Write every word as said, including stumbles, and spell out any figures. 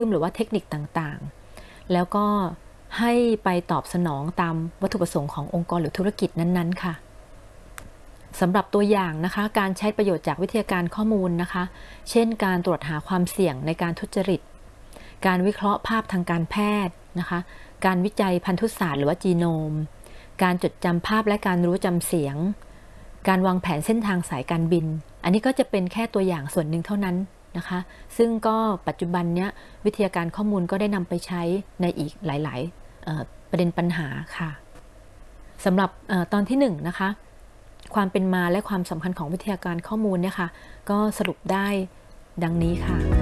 หรือว่าเทคนิคต่างๆแล้วก็ให้ไปตอบสนองตามวัตถุประสงค์ขององค์กรหรือธุรกิจนั้นๆค่ะสำหรับตัวอย่างนะคะการใช้ประโยชน์จากวิทยาการข้อมูลนะคะเช่นการตรวจหาความเสี่ยงในการทุจริตการวิเคราะห์ภาพทางการแพทย์นะคะการวิจัยพันธุศาสตร์หรือว่าจีโนมการจดจำภาพและการรู้จำเสียงการวางแผนเส้นทางสายการบินอันนี้ก็จะเป็นแค่ตัวอย่างส่วนหนึ่งเท่านั้นนะคะซึ่งก็ปัจจุบันเนี้ยวิทยาการข้อมูลก็ได้นำไปใช้ในอีกหลายๆประเด็นปัญหาค่ะสำหรับตอนที่หนึ่งนะคะความเป็นมาและความสำคัญของวิทยาการข้อมูลเนี่ยค่ะก็สรุปได้ดังนี้ค่ะ